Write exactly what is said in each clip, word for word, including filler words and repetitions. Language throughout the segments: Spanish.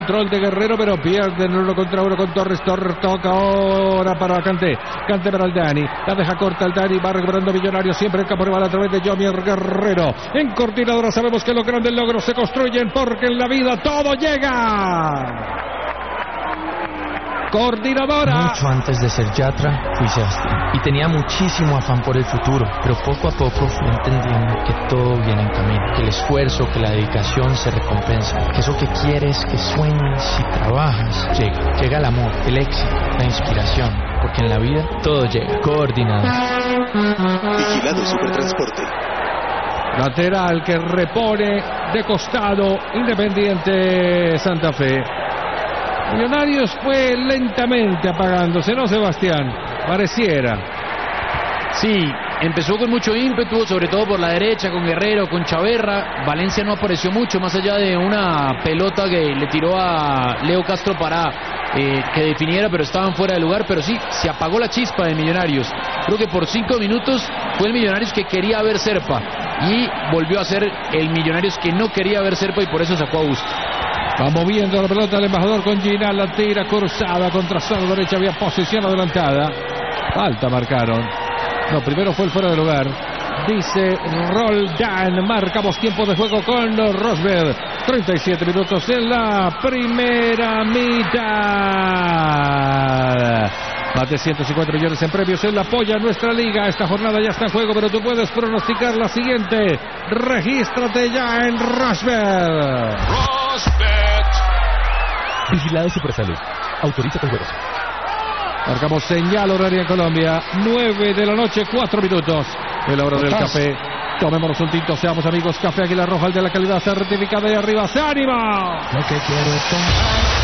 Control de Guerrero, pero pierden uno contra uno con Torres. Torres toca ahora para Kanté. Kanté para Aldani. La deja corta Aldani. Va recuperando Millonarios. Siempre en campo rival a través de Jomier Guerrero. En coordinadora sabemos que los grandes logros se construyen porque en la vida todo llega. Coordinadora. Mucho antes de ser Yatra, fui sastre. Y tenía muchísimo afán por el futuro. Pero poco a poco fui entendiendo que todo viene en camino. Que el esfuerzo, que la dedicación se recompensa. Que eso que quieres, que sueñas y trabajas, llega. Llega el amor, el éxito, la inspiración. Porque en la vida todo llega. Coordinado. Vigilado Supertransporte. Lateral que repone de costado Independiente Santa Fe. Millonarios fue lentamente apagándose, ¿no, Sebastián? Pareciera. Sí, empezó con mucho ímpetu, sobre todo por la derecha, con Guerrero, con Chaverra. Valencia no apareció mucho, más allá de una pelota que le tiró a Leo Castro para eh, que definiera, pero estaban fuera de lugar. Pero sí, se apagó la chispa de Millonarios. Creo que por cinco minutos fue el Millonarios que quería ver Serpa y volvió a ser el Millonarios que no quería ver Serpa y por eso sacó a Augusto. Va moviendo la pelota el embajador con Ginal, la tira cruzada contra su derecha, había posición adelantada. Falta marcaron. No, primero fue el fuera de lugar. Dice Roldán, marcamos tiempo de juego con Rosberg. treinta y siete minutos en la primera mitad. Bate ciento cincuenta millones en premios, él apoya a nuestra liga. Esta jornada ya está en juego, pero tú puedes pronosticar la siguiente. Regístrate ya en Rosberg. Vigilado Supersalud. Autoriza con juegos. Marcamos señal horaria en Colombia. nueve de la noche, cuatro minutos. Es la hora del café. Tomémonos un tinto, seamos amigos. Café Águila Roja, el de la calidad certificada y arriba. ¡Se anima! Lo que quiero tomar.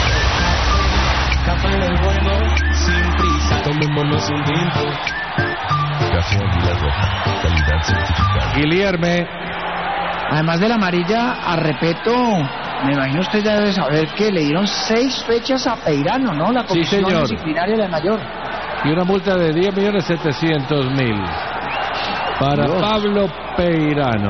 Café del bueno, sin prisa. Tomémonos un tinto. Café Águila Roja, calidad certificada. Guilherme. Además de la amarilla, a Repeto, me imagino usted ya debe saber que le dieron seis fechas a Peirano, ¿no? La comisión sí, disciplinaria de mayor. Y una multa de diez millones setecientos mil para Dios. Pablo Peirano.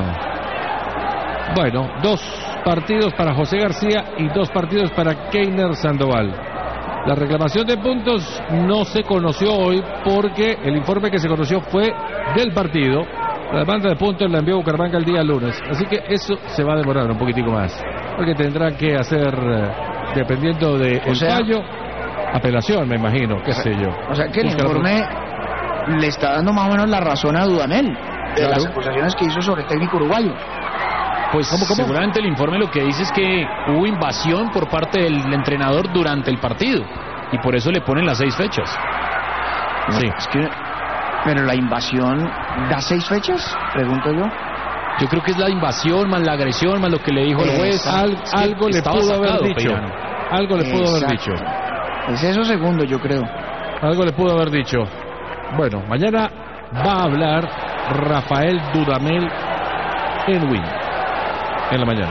Bueno, dos partidos para José García y dos partidos para Keiner Sandoval. La reclamación de puntos no se conoció hoy porque el informe que se conoció fue del partido. La demanda de puntos la envió Bucaramanga el día lunes, así que eso se va a demorar un poquitico más, porque tendrá que hacer, dependiendo del de fallo, apelación, me imagino, qué sé yo. O sea que el informe le está dando más o menos la razón a Dudamel de claro. las acusaciones que hizo sobre el técnico uruguayo. Pues ¿Cómo, cómo? seguramente el informe lo que dice es que hubo invasión por parte del entrenador durante el partido y por eso le ponen las seis fechas. No, sí. Es que... Pero la invasión da seis fechas, pregunto yo. Yo creo que es la invasión más la agresión más lo que le dijo el juez. Al, es algo le pudo haber dicho. Peirano. Algo le pudo Exacto. haber dicho. Es eso segundo, yo creo. Algo le pudo haber dicho. Bueno, mañana va a hablar Rafael Dudamel en Win. En la mañana.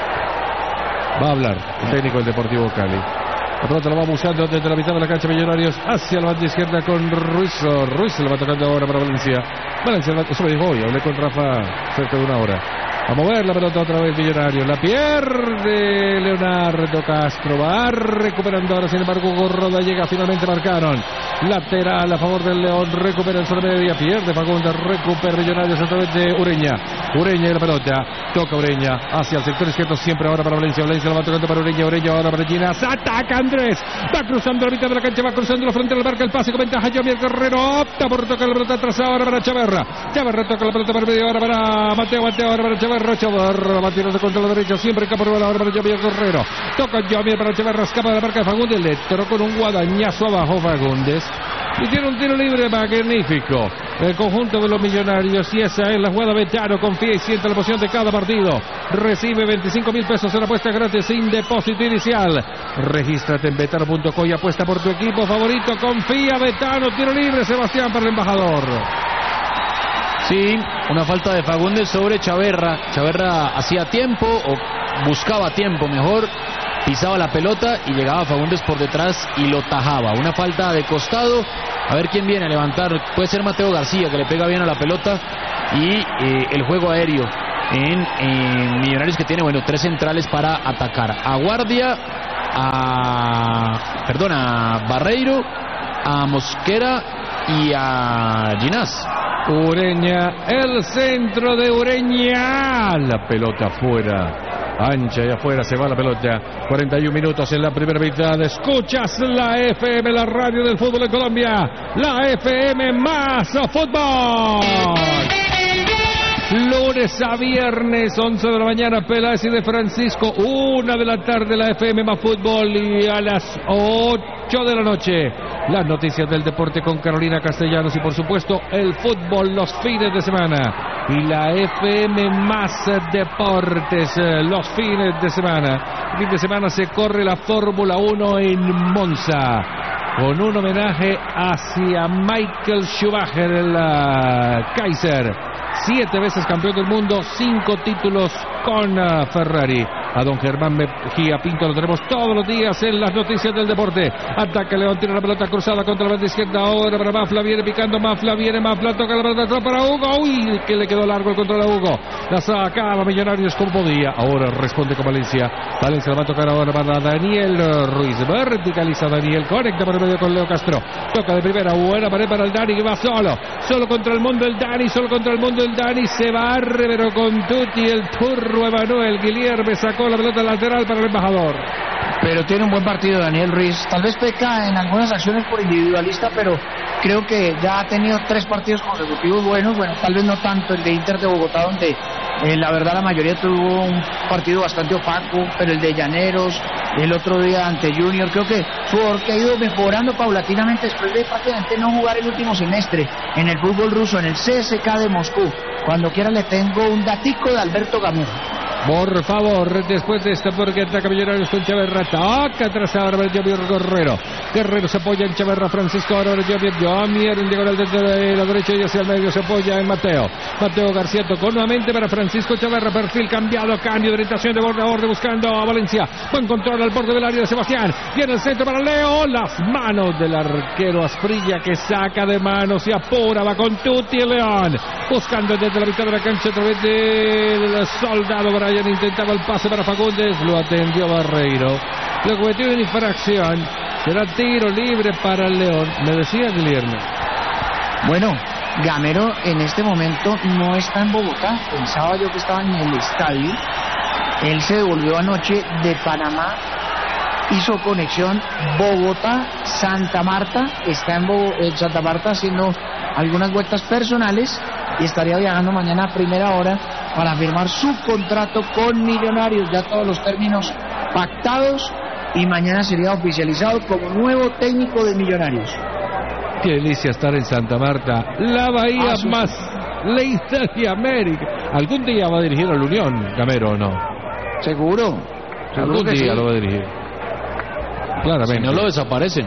Va a hablar el técnico del Deportivo Cali. La pelota la va buscando desde la mitad de la cancha Millonarios hacia la banda izquierda con Ruiz. Ruiz se la va tocando ahora para Valencia. Valencia, eso me dijo hoy, hablé con Rafa cerca de una hora. A mover la pelota otra vez Millonarios. La pierde Leonardo Castro. Va recuperando ahora, sin embargo, Gorroda llega, finalmente marcaron. Lateral a favor del León. Recupera en zona media. Pierde Fagundes. Recupera Millonarios a través de Ureña. Ureña y la pelota. Toca Ureña hacia el sector izquierdo. Siempre ahora para Valencia. Valencia la va tocando para Ureña. Ureña ahora para Ginas. Ataca Andrés. Va cruzando la mitad de la cancha. Va cruzando la frente del marca. El pase con ventaja. Jomier Guerrero opta por tocar la pelota atrás ahora para Chaverra. Chaverra toca la pelota para medio ahora para Mateo. Mateo ahora para Chaverra. Chaverra va tirando contra la derecha. Siempre campo rival ahora para Jomier Guerrero. Toca Jomier para Chaverra. Escapa de la marca de Fagundes. Le entró con un guadañazo abajo Fagundes. Y tiene un tiro libre magnífico el conjunto de los Millonarios. Y esa es la jugada. Betano confía y siente la emoción de cada partido. Recibe veinticinco mil pesos en apuesta gratis sin depósito inicial. Regístrate en betano punto co y apuesta por tu equipo favorito. Confía Betano. Tiro libre, Sebastián, para el embajador. Sí, una falta de Fagundes sobre Chaverra. Chaverra hacía tiempo, o buscaba tiempo mejor, pisaba la pelota y llegaba Fagundes por detrás y lo tajaba. Una falta de costado. A ver quién viene a levantar. Puede ser Mateo García, que le pega bien a la pelota. Y eh, el juego aéreo en, en Millonarios, que tiene, bueno, tres centrales para atacar. A Guardia a, perdón, a Barreiro, a Mosquera y a Ginás. Ureña, el centro de Ureña, la pelota afuera, ancha y afuera se va la pelota. cuarenta y un minutos en la primera mitad. Escuchas la F M, la radio del fútbol en Colombia, la F M más fútbol. Lunes a viernes, once de la mañana, Peláez y de Francisco, una de la tarde, la F M más fútbol, y a las ocho de la noche, las noticias del deporte con Carolina Castellanos y por supuesto el fútbol los fines de semana. Y la F M más deportes los fines de semana. El fin de semana se corre la Fórmula uno en Monza, con un homenaje hacia Michael Schumacher, el uh, Kaiser. Siete veces campeón del mundo, cinco títulos con uh, Ferrari. A don Germán Mejía Pinto lo tenemos todos los días en las noticias del deporte. Ataca León, tira la pelota cruzada contra la banda izquierda. Ahora para Mafla, viene picando Mafla, viene Mafla, toca la pelota atrás para Hugo. Uy, que le quedó largo el control a Hugo. La sacaba Millonarios como podía. Ahora responde con Valencia. Valencia la va a tocar ahora para Daniel Ruiz. Verticaliza Daniel, conecta por el medio con Leo Castro. Toca de primera, buena pared para el Dani que va solo. Solo contra el mundo el Dani, solo contra el mundo el Dani. Se barre, pero con Tuti, el turro Emanuel Guilherme sacó la pelota lateral para el embajador. Pero tiene un buen partido Daniel Ruiz. Tal vez peca en algunas acciones por individualista, pero creo que ya ha tenido tres partidos consecutivos buenos. Bueno, tal vez no tanto el de Inter de Bogotá, donde eh, la verdad la mayoría tuvo un partido bastante opaco, pero el de Llaneros, el otro día ante Junior, creo que su jugador que ha ido mejorando paulatinamente después de prácticamente no jugar el último semestre en el fútbol ruso, en el C S K de Moscú. Cuando quiera le tengo un datico de Alberto Gamero. Por favor, después de esto, porque ataca Millonarios con Chaverra, toca atrás ahora para Javier Guerrero. Guerrero se apoya en Chaverra, Francisco ahora para Javier, Javier en diagonal desde la derecha y hacia el medio se apoya en Mateo. Mateo García tocó nuevamente para Francisco Chaverra, perfil cambiado, cambio de orientación de borde a borde buscando a Valencia. Buen control al borde del área de Sebastián. Viene el centro para Leo, las manos del arquero Asprilla que saca de manos y apura, va con Tuti el León. Buscando desde la mitad de la cancha a través del soldado Brian. Intentaba el pase para Fagundes, lo atendió Barreiro, lo cometió en infracción, será tiro libre para el León, me decía Guilherme. Bueno, Gamero en este momento no está en Bogotá, pensaba yo que estaba en el estadio, él se devolvió anoche de Panamá, hizo conexión Bogotá-Santa Marta, está en, Bo- en Santa Marta haciendo algunas vueltas personales y estaría viajando mañana a primera hora para firmar su contrato con Millonarios, ya todos los términos pactados, y mañana sería oficializado como nuevo técnico de Millonarios. Qué delicia estar en Santa Marta, la bahía ah, más linda de América. Algún día va a dirigir a la Unión, Gamero, ¿o no? Seguro. Algún día sí lo va a dirigir. Claramente. Si no lo desaparecen.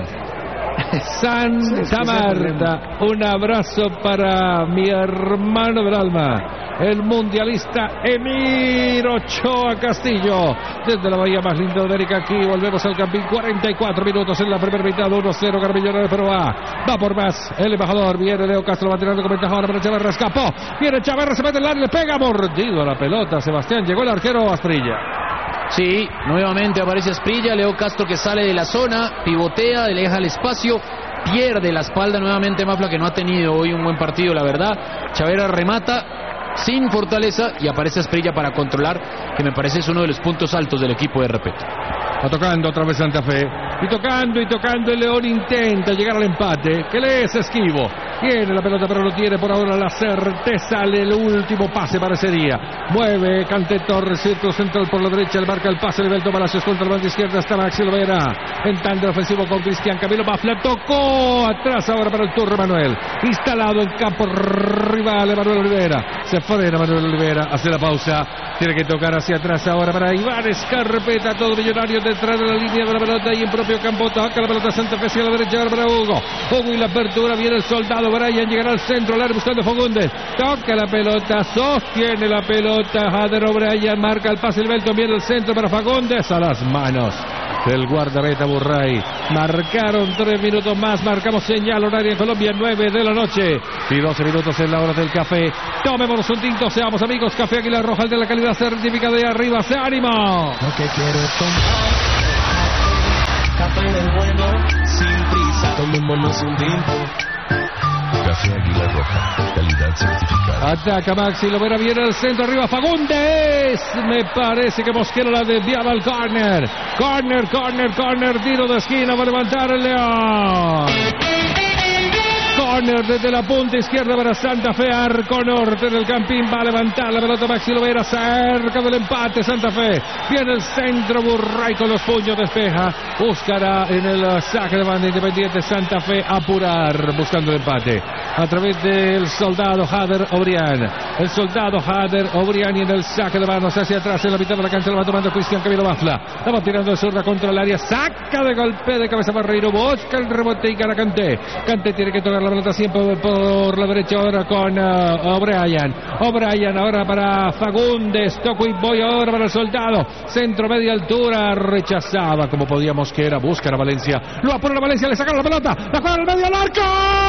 Santa Marta, un abrazo para mi hermano del alma, el mundialista Emir Ochoa Castillo, desde la bahía más linda de América. Aquí volvemos al Campín, cuarenta y cuatro minutos en la primera mitad, uno cero Millonarios, pero va, va por más el embajador, viene Leo Castro, va tirando con ventaja ahora para Chaverra, escapó, viene Chaverra, se mete en el área, le pega, mordido a la pelota, Sebastián, llegó el arquero Asprilla. Sí, nuevamente aparece Asprilla, Leo Castro que sale de la zona, pivotea, le deja el espacio, pierde la espalda nuevamente Mafla, que no ha tenido hoy un buen partido, la verdad. Chaverra remata sin fortaleza y aparece Asprilla para controlar, que me parece es uno de los puntos altos del equipo de Repeto. Va tocando otra vez Santa Fe, y tocando y tocando el León intenta llegar al empate, que le es esquivo, tiene la pelota pero no tiene por ahora la certeza, el último pase parecería, mueve Cante Torres, centro central por la derecha, le marca el pase de Belto Palacios contra la banda izquierda, está Maxi Lovera, en tanto ofensivo con Cristian Camilo Mafla, tocó atrás ahora para el turno Manuel, instalado en campo rival Emanuel Olivera, se frena Manuel Olivera, hace la pausa, tiene que tocar hacia atrás ahora para Iván Escarpeta, todo Millonario detrás de la línea de la pelota y en propio campo toca la pelota Santa Fe hacia la derecha ahora para Hugo, Hugo y la apertura, viene el soldado Brian, llegará al centro, al área buscando Fagundes, toca la pelota, sostiene la pelota, Jader O'Brien, marca el pase el Belton, viene el centro para Fagundes, a las manos del guardameta Burray, marcaron tres minutos más, marcamos señal horaria en Colombia, nueve de la noche y doce minutos en la hora del café, tomémonos un tinto, seamos amigos, Café Águila Roja, el de la calidad certificada de arriba, ¡se ánimo! Lo que quiero tomar. tomémonos un tinto. Café Águila Roja, calidad certificada. Ataca Maxi Lovera, viene al centro, arriba Fagundes. Me parece que Mosquera la desviaba al córner. Córner, córner, córner, tiro de esquina, va a levantar el León. Córner desde la punta izquierda para Santa Fe, arco norte del Campín, va a levantar la pelota Maxi Lovera, cerca del empate Santa Fe, viene el centro, Burray con los puños, despeja, buscará en el saque de banda Independiente Santa Fe apurar, buscando el empate, a través del soldado Jader Obrián, el soldado Jader Obrián y en el saque de manos hacia atrás en la mitad de la cancha, lo va tomando Cristian Camilo Bafla, la va tirando de zurda contra el área, saca de golpe de cabeza Barreiro, busca el rebote y gana Kanté, Kanté tiene que tocar la pelota siempre por la derecha ahora con uh, O'Brien. O'Brien ahora para Fagundes. Toco y voy ahora para el soldado. Centro, media altura. Rechazaba como podíamos que era. Busca a Valencia. Lo apura a Valencia. Le sacaron la pelota. La juega al medio al arco.